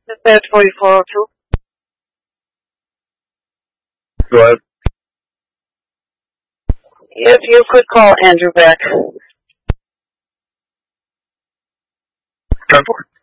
Bed 4402. Go ahead. If you could call Andrew back. 10-4.